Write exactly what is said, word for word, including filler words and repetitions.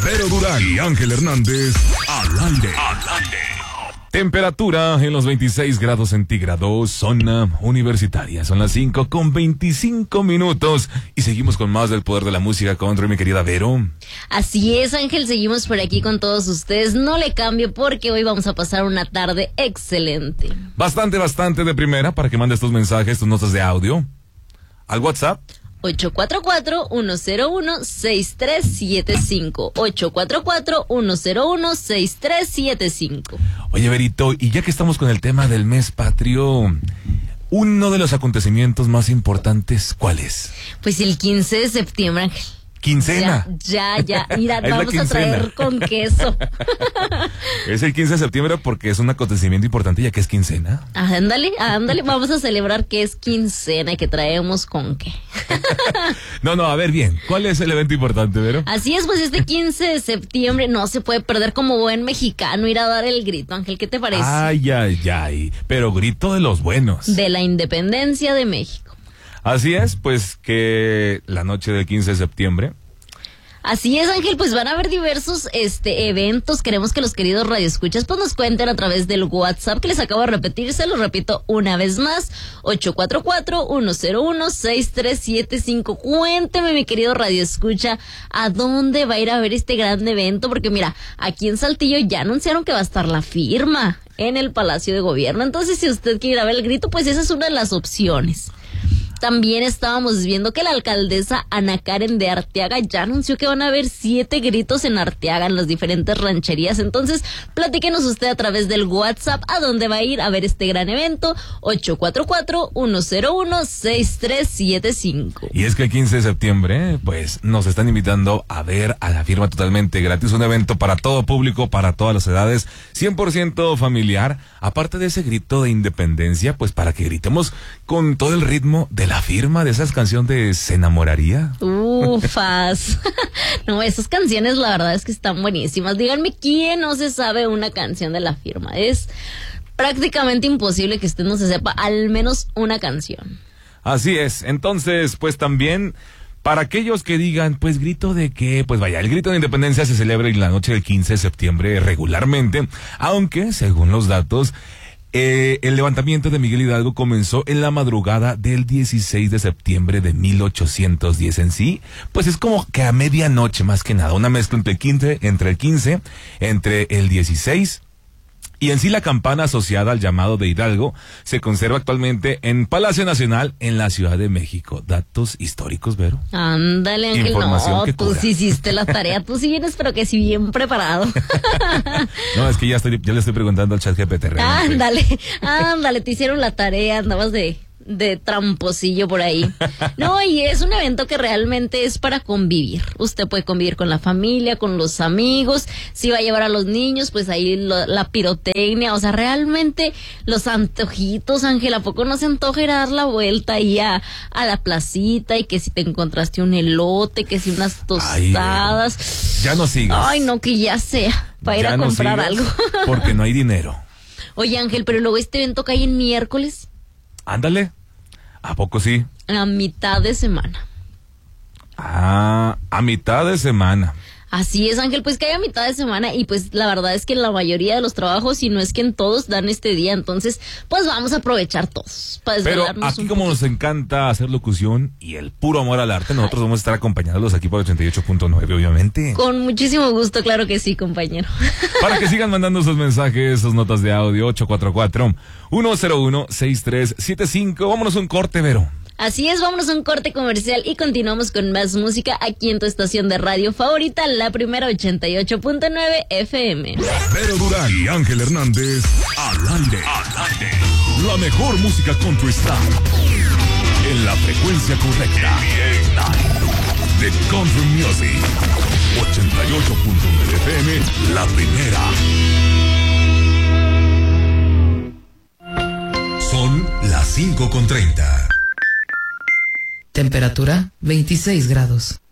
Vero Durán y Ángel Hernández al aire. Al aire. Temperatura en los veintiséis grados centígrados, zona universitaria. Son las cinco con veinticinco minutos y seguimos con más del poder de la música country, mi querida Vero. Así es, Ángel, seguimos por aquí con todos ustedes. No le cambio porque hoy vamos a pasar una tarde excelente. Bastante, bastante de primera para que mandes tus mensajes, tus notas de audio al WhatsApp. ocho cuatro cuatro, uno cero uno, seis tres siete cinco. ocho cuatro cuatro, uno cero uno, seis tres siete cinco. Oye, Verito, y ya que estamos con el tema del mes patrio, uno de los acontecimientos más importantes, ¿cuál es? Pues el quince de septiembre, Ángel. Quincena. Ya, ya, ya. Mira, Es vamos a traer con queso. Es el quince de septiembre porque es un acontecimiento importante ya que es quincena. Ándale, ándale, vamos a celebrar que es quincena y que traemos con qué. No, no, a ver bien, ¿cuál es el evento importante, Vero? Así es, pues este quince de septiembre no se puede perder como buen mexicano ir a dar el grito, Ángel, ¿qué te parece? Ay, ay, ay, pero grito de los buenos. De la independencia de México. Así es, pues que la noche del quince de septiembre. Así es, Ángel, pues van a haber diversos este eventos. Queremos que los queridos radioescuchas pues nos cuenten a través del WhatsApp que les acabo de repetir, se lo repito una vez más, ocho cuatro cuatro, uno cero uno, seis tres siete cinco. Cuénteme, mi querido radioescucha, a dónde va a ir a ver este gran evento, porque mira, aquí en Saltillo ya anunciaron que va a estar la firma en el Palacio de Gobierno. Entonces, si usted quiere ir a ver el grito, pues esa es una de las opciones. También estábamos viendo que la alcaldesa Ana Karen de Arteaga ya anunció que van a haber siete gritos en Arteaga, en las diferentes rancherías. Entonces, platíquenos usted a través del WhatsApp a dónde va a ir a ver este gran evento, ocho cuatro cuatro, uno cero uno, seis tres siete cinco. Y es que el quince de septiembre, pues, nos están invitando a ver a la firma totalmente gratis, un evento para todo público, para todas las edades, cien por ciento familiar. Aparte de ese grito de independencia, pues para que gritemos con todo el ritmo de la La firma de esas canciones de Se Enamoraría. Ufas. No, esas canciones la verdad es que están buenísimas. Díganme quién no se sabe una canción de la firma. Es prácticamente imposible que usted no se sepa al menos una canción. Así es. Entonces, pues también, para aquellos que digan, pues grito de qué, pues vaya, el grito de independencia se celebra en la noche del quince de septiembre regularmente, aunque, según los datos, Eh, el levantamiento de Miguel Hidalgo comenzó en la madrugada del dieciséis de septiembre de mil ochocientos diez. En sí, pues es como que a medianoche más que nada, una mezcla entre el quince, entre el quince, entre el dieciséis. Y en sí la campana asociada al llamado de Hidalgo se conserva actualmente en Palacio Nacional en la Ciudad de México. Datos históricos, Vero. Ándale, Ángel, Información no, que tú cura. sí hiciste la tarea, tú sí vienes pero que sí bien preparado. No, es que ya estoy, ya le estoy preguntando al chat G P T. Ándale, ándale, te hicieron la tarea, andabas de... de tramposillo por ahí. No, y es un evento que realmente es para convivir. Usted puede convivir con la familia, con los amigos. Si va a llevar a los niños, pues ahí lo, la pirotecnia. O sea, realmente los antojitos, Ángel, ¿a poco no se antoja ir a dar la vuelta ahí a, a la placita? Y que si te encontraste un elote, que si unas tostadas. Ay, ya no sigas. Ay, no, que ya sea para ir Ya a no comprar sigas, algo. Porque no hay dinero. Oye, Ángel, pero luego este evento cae en miércoles. Ándale, ¿a poco sí? A mitad de semana. Ah, a mitad de semana. Así es, Ángel, pues que hay a mitad de semana y pues la verdad es que en la mayoría de los trabajos, si no es que en todos, dan este día. Entonces, pues vamos a aprovechar todos para Pero desvelarnos aquí un como poquito. nos encanta hacer locución y el puro amor al arte, nosotros Ay. vamos a estar acompañándolos aquí por ochenta y ocho punto nueve, obviamente. Con muchísimo gusto, claro que sí, compañero. Para que sigan mandando sus mensajes, sus notas de audio, ocho cuatro cuatro, uno cero uno, seis tres siete cinco. Vámonos a un corte, Vero. Así es, vámonos a un corte comercial y continuamos con más música aquí en tu estación de radio favorita, la primera ochenta y ocho punto nueve F M. Vero Durán y Ángel Hernández al aire. Al aire. La mejor música country está en la frecuencia correcta. The Country Music. ochenta y ocho punto nueve F M, la primera. Son las cinco con treinta. Temperatura veintiséis grados.